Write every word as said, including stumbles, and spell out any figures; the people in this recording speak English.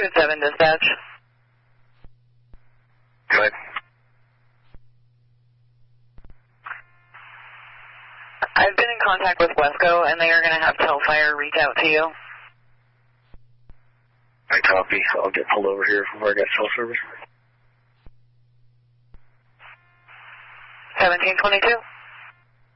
two seven dispatch. Go ahead. I've been in contact with Wesco, and they are going to have CAL FIRE reach out to you. I copy. I'll get pulled over here before I get cell service. seventeen twenty-two.